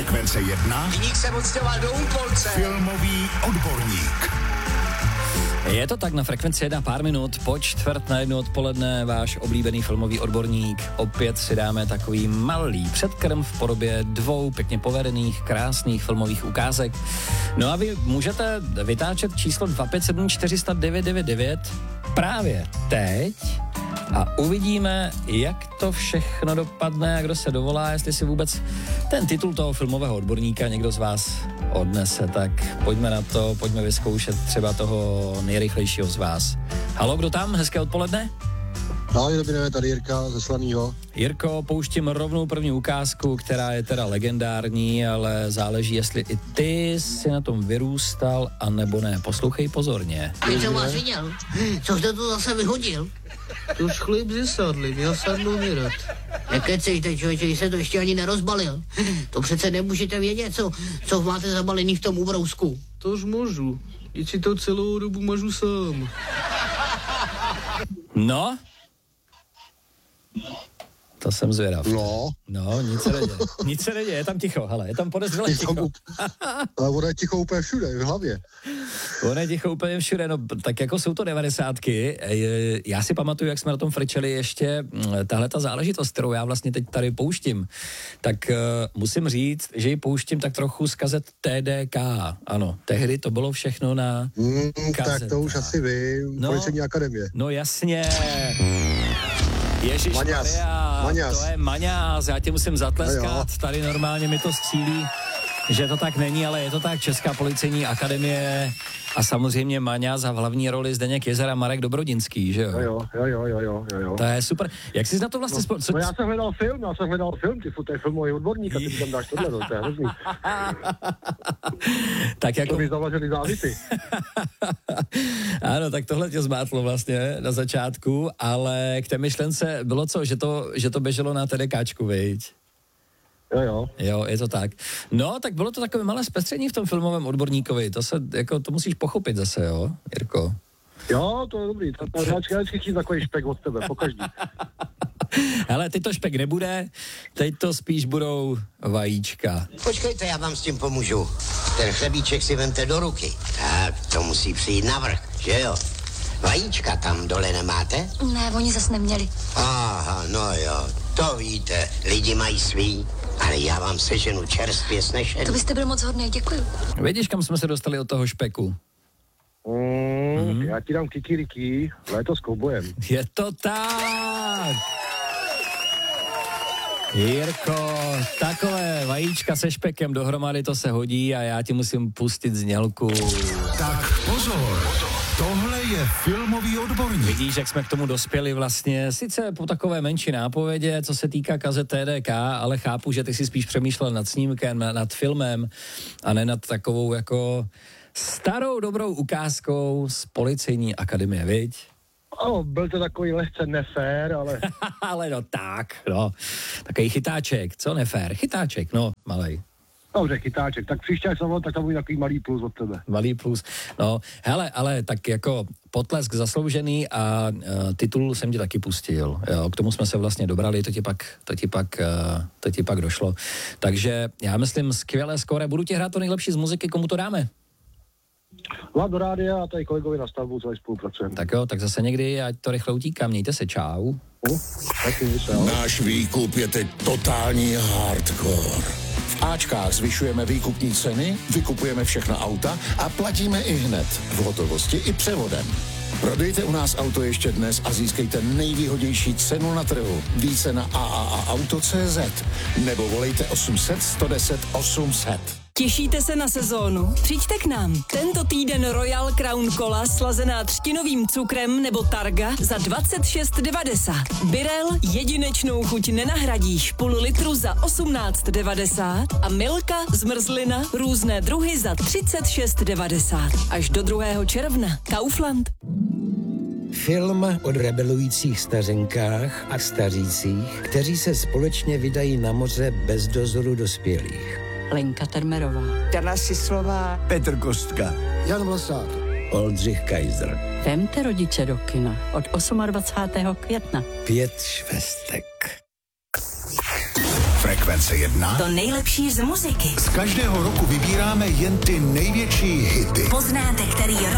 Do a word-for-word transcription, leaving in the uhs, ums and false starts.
Frekvence jedna. Viník se odstěhoval do Úpolce. Filmový odborník. Je to tak na Frekvenci jedna, pár minut, po čtvrt na jednu odpoledne, váš oblíbený filmový odborník. Opět si dáme takový malý předkrm v podobě dvou pěkně povedených, krásných filmových ukázek. No a vy můžete vytáčet číslo dva pět sedm čtyři nula nula devět devět devět právě teď a uvidíme, jak to všechno dopadne a kdo se dovolá, jestli si vůbec ten titul toho filmového odborníka někdo z vás odnese. Tak pojďme na to, pojďme vyzkoušet třeba toho nejrychlejšího z vás. Halo, kdo tam? Hezké odpoledne? Ahoj, dobrý den, tady Jirka ze Slanýho. Jirko, pouštím rovnou první ukázku, která je teda legendární, ale záleží, jestli i ty si na tom vyrůstal, anebo ne. Poslouchej pozorně. Ty co máš viděl? Co jste to zase vyhodil? Už chlíp ze sadly, měl sadlu vyrat. Nekecejte, člověče, když se to ještě ani nerozbalil. To přece nemůžete vědět, co, co máte zabalený v tom ubrousku. Tož můžu. Teď si to celou dobu mažu sám. No? To jsem zvědav. No. No, nic se neděje. Nic se neděje, je tam ticho, hele, je tam podezřelé ticho. Ale ono je ticho úplně všude, v hlavě. Ono je ticho úplně všude, no tak jako jsou to devadesátky. Já si pamatuju, jak jsme na tom frčeli ještě tahle ta záležitost, kterou já vlastně teď tady pouštím. Tak uh, musím říct, že ji pouštím tak trochu z kazet T D K. Ano, tehdy to bylo všechno na mm, kazet. Tak to už asi vím, no, Policejní akademie. No jasně. Ježiš Maňas. Maria, Maňas. to je Maňas, já tě musím zatleskat, no tady normálně mi to střílí, že to tak není, ale je to tak, Česká policejní akademie a samozřejmě Maňas a v hlavní roli Zdeněk Jezera, Marek Dobrodinský, že jo? Jo, jo, jo, jo, jo, jo. To je super. Jak jsi na to vlastně... No, spo- co... no já jsem hledal film, já jsem hledal film, ty to je filmový odborník a ty tam dáš tohle, no, to je hrozný. Tak jako... To by založili závisy. Ano, tak tohle tě zmátlo vlastně na začátku, ale k té myšlence bylo co, že to, že to běželo na TDKčku, viď? Jo, jo. Jo, je to tak. No, tak bylo to takové malé zpestření v tom filmovém odborníkovi, to se, jako, to musíš pochopit zase, jo, Jirko? Jo, to je dobrý, to je vždycky chtít takový špek od tebe, pokaždý. Hele, teď to špek nebude, teď to spíš budou vajíčka. Počkejte, já vám s tím pomůžu. Ten chlebíček si vemte do ruky. Tak, to musí přijít navrch, že jo? Vajíčka tam dole nemáte? Ne, oni zas neměli. Aha, no jo, to víte, lidi mají svý, ale já vám seženu čerstvě snešený. To byste byl moc hodný, děkuju. Vidíš, kam jsme se dostali od toho špeku? Mm, mm. Já ti dám kikiriki, léto s koubojem. Je to tak! Jirko, takové vajíčka se špekem dohromady, to se hodí a já ti musím pustit znělku. Tak pozor, tohle je filmový odborník. Vidíš, jak jsme k tomu dospěli vlastně, sice po takové menší nápovědě, co se týká kazet T D K, ale chápu, že ty si spíš přemýšlel nad snímkem, nad filmem a ne nad takovou jako starou dobrou ukázkou z Policejní akademie, viď? O, byl to takový lehce nefér, ale... ale no tak, no. Takový chytáček, co nefér? Chytáček, no, malej. Dobře, chytáček, tak příště, až jsem tak to bude takový malý plus od tebe. Malý plus, no, hele, ale tak jako potlesk zasloužený a uh, titul jsem ti taky pustil, jo, k tomu jsme se vlastně dobrali, to ti pak, to ti pak, uh, to ti pak došlo. Takže já myslím, skvělé skóre, budu ti hrát to nejlepší z muziky, komu to dáme? Vlád do rádia a tady kolegovi na stavbu, co spolupracujeme. Tak jo, tak zase někdy, ať to rychle utíká, mějte se, čau. Uh, taky se, Náš výkup je teď totální hardcore. V Ačkách zvyšujeme výkupní ceny, vykupujeme všechna auta a platíme i hned, v hotovosti i převodem. Prodejte u nás auto ještě dnes a získejte nejvýhodnější cenu na trhu. Více na a a a auto tečka cé zet nebo volejte osm set, sto deset, osm set. Těšíte se na sezónu? Přijďte k nám. Tento týden Royal Crown Cola slazená třtinovým cukrem nebo Targa za dvacet šest devadesát. Birel jedinečnou chuť nenahradíš, půl litru za osmnáct devadesát a Milka zmrzlina různé druhy za třicet šest devadesát. Až do druhého června. Kaufland. Film o rebelujících stařenkách a stařících, kteří se společně vydají na moře bez dozoru dospělých. Lenka Termerová, Dana Sislová, Petr Kostka, Jan Vlasák, Oldřich Kaiser. Vemte rodiče do kina od dvacátého osmého května. Pět švestek. Frekvence Frekvence jedna. To nejlepší z muziky. Z každého roku vybíráme jen ty největší hity. Poznáte, který rok